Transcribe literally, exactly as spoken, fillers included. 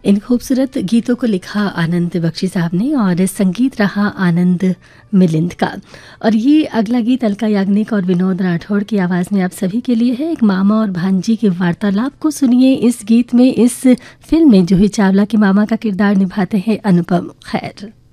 इन खूबसूरत गीतों को लिखा आनंद बख्शी साहब ने और संगीत रहा आनंद मिलिंद का। और ये अगला गीत अलका याग्निक और विनोद राठौड़ की आवाज़ में आप सभी के लिए है। एक मामा और भांजी के वार्तालाप को सुनिए इस गीत में। इस फिल्म में जूही चावला के मामा का किरदार निभाते हैं अनुपम खैर।